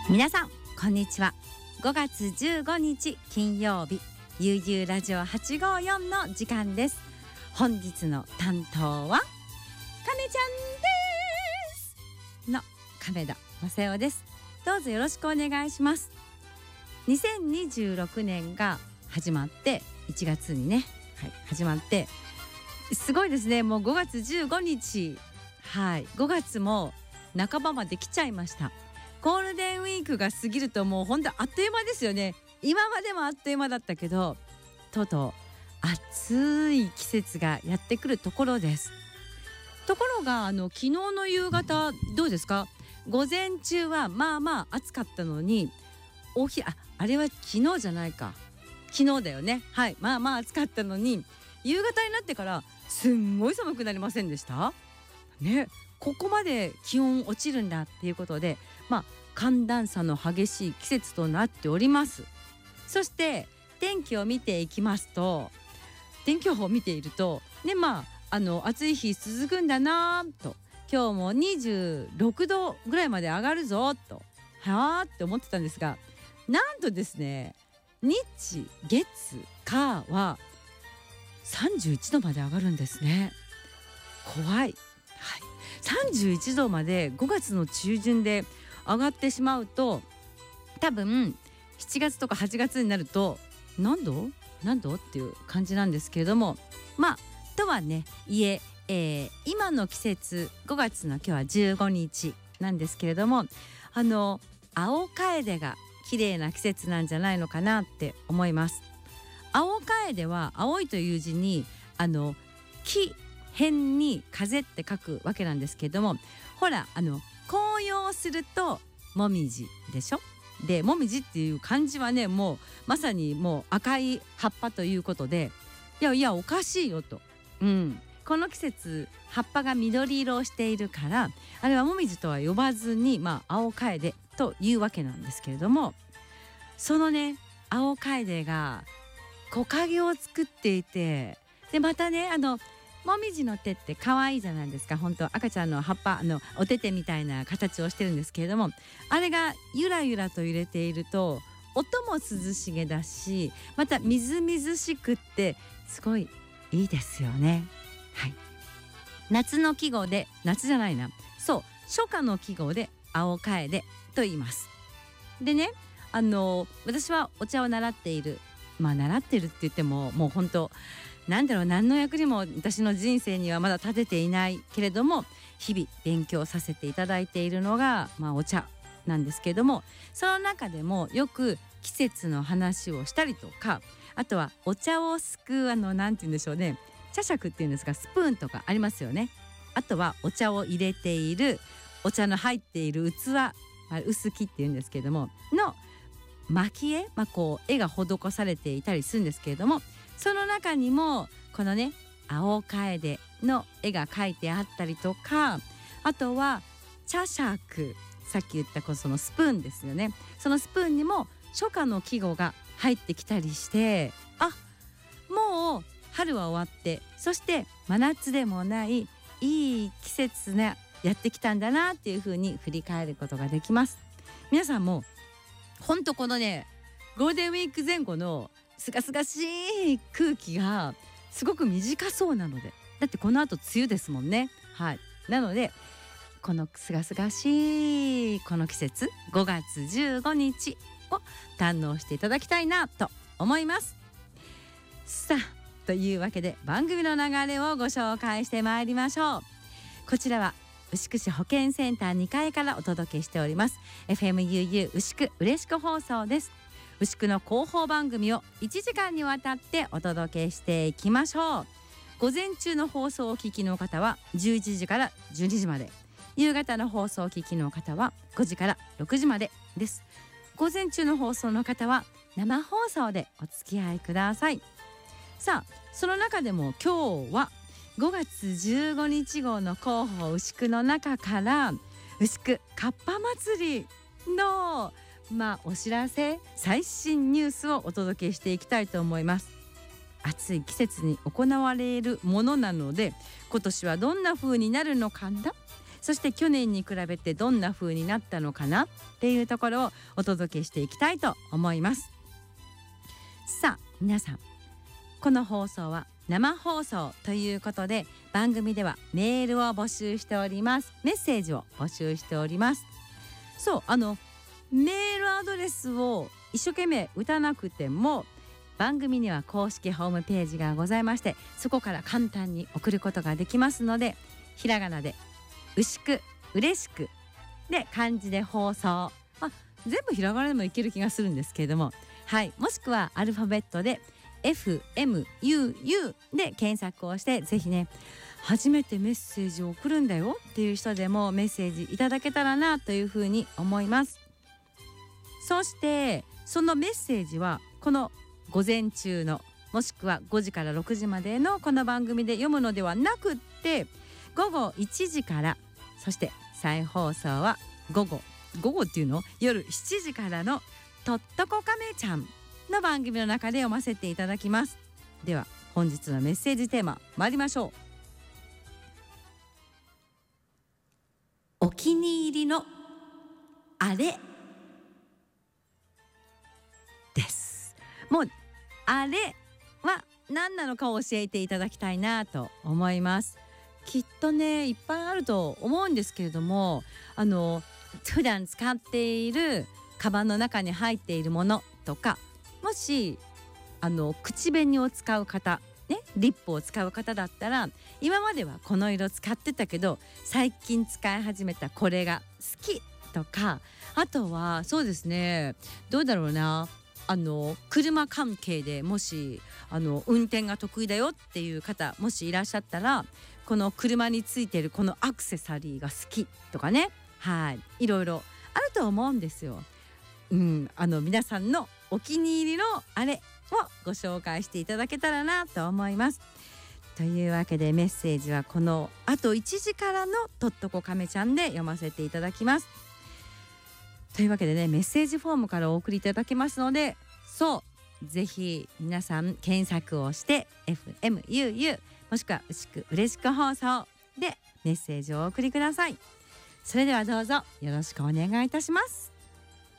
皆さんこんにちは。5月15日金曜日、ゆうゆうラジオ854の時間です。本日の担当は亀ちゃんですの亀田正代です。どうぞよろしくお願いします。2026年が始まって1月にね、始まってすごいですね。もう5月15日、5月も半ばまで来ちゃいました。ゴールデンウィークが過ぎるともう本当あっという間ですよね。今までもあっという間だったけど、とうとう暑い季節がやってくるところです。ところが昨日の夕方どうですか？午前中はまあまあ暑かったのに、あれは昨日じゃないか、昨日だよね。まあまあ暑かったのに、夕方になってからすんごい寒くなりませんでしたね。ここまで気温落ちるんだっていうことで、寒暖差の激しい季節となっております。そして天気を見ていきますと、天気予報を見ているとね、暑い日続くんだなと、今日も26度ぐらいまで上がるぞとって思ってたんですが、なんとですね、日月火は31度まで上がるんですね。怖い。31度まで5月の中旬で上がってしまうと、多分7月とか8月になると何度っていう感じなんですけれども、とはね今の季節5月の今日は15日なんですけれども、青楓が綺麗な季節なんじゃないのかなって思います。青楓は青いという字に木辺に風って書くわけなんですけれども、ほら紅葉するともみじでしょ。でもみじっていう漢字はね、もうまさにもう赤い葉っぱということで、いやおかしいよと、この季節葉っぱが緑色をしているから、あれはもみじとは呼ばずに、青楓というわけなんですけれども、そのね青楓が木陰を作っていて、でまたねもみじの手って可愛いじゃないですか。本当赤ちゃんの葉っぱお手手みたいな形をしてるんですけれども、あれがゆらゆらと揺れていると音も涼しげだし、またみずみずしくってすごいいいですよね。夏の季語で、夏じゃないな、そう初夏の季語で青楓と言います。でね、私はお茶を習っている、習ってるって言ってももう本当何の役にも私の人生にはまだ立てていないけれども、日々勉強させていただいているのが、お茶なんですけれども、その中でもよく季節の話をしたりとか、あとはお茶をすくうなんて言うんでしょうね、茶杓っていうんですか、スプーンとかありますよね。あとはお茶を入れているお茶の入っている器、臼杵っていうんですけれどもの蒔絵、こう絵が施されていたりするんですけれども、その中にもこのね青楓の絵が描いてあったりとか、あとは茶杓、さっき言ったそのスプーンですよね。そのスプーンにも初夏の季語が入ってきたりして、もう春は終わって、そして真夏でもないいい季節ねやってきたんだなっていう風に振り返ることができます。皆さんも本当このねゴールデンウィーク前後のすがすがしい空気がすごく短そうなので、だってこの後梅雨ですもんね。なのでこのすがすがしいこの季節5月15日を堪能していただきたいなと思います。さあというわけで番組の流れをご紹介してまいりましょう。こちらは牛久市保健センター2階からお届けしております FMUU 牛久嬉しく放送です。牛久の広報番組を1時間にわたってお届けしていきましょう。午前中の放送をお聞きの方は11時から12時まで、夕方の放送をお聞きの方は5時から6時までです。午前中の放送の方は生放送でお付き合いください。さあその中でも今日は5月15日号の広報牛久の中から牛久かっぱ祭りのお知らせ、最新ニュースをお届けしていきたいと思います。暑い季節に行われるものなので、今年はどんな風になるのかな、 そして去年に比べてどんな風になったのかなっていうところをお届けしていきたいと思います。さあ皆さん、この放送は生放送ということで、番組ではメールを募集しております。メッセージを募集しております。そう、メールアドレスを一生懸命打たなくても、番組には公式ホームページがございまして、そこから簡単に送ることができますので、ひらがなで牛久嬉しくで漢字で放送、全部ひらがなでもいける気がするんですけれども、はい、もしくはアルファベットで FMUU で検索をして、ぜひね、初めてメッセージを送るんだよっていう人でもメッセージいただけたらなというふうに思います。そしてそのメッセージはこの午前中の、もしくは5時から6時までのこの番組で読むのではなくって、午後1時から、そして再放送は午後っていうの夜7時からのとっとこカメちゃんの番組の中で読ませていただきます。では本日のメッセージテーマ参りましょう。お気に入りのあれです。もうあれは何なのかを教えていただきたいなと思います。きっとね、いっぱいあると思うんですけれども、普段使っているカバンの中に入っているものとか、もし口紅を使う方ね、リップを使う方だったら、今まではこの色使ってたけど最近使い始めたこれが好きとか、あとはそうですね、どうだろうな、車関係でもし運転が得意だよっていう方もしいらっしゃったら、この車についてるこのアクセサリーが好きとかね、はい、いろいろあると思うんですよ。皆さんのお気に入りのあれをご紹介していただけたらなと思います。というわけでメッセージはこのあと1時からのとっとこカメちゃんで読ませていただきます。というわけでね、メッセージフォームからお送りいただけますので、そうぜひ皆さん検索をして FMUU もしくは牛久嬉しく放送でメッセージをお送りください。それではどうぞよろしくお願いいたします。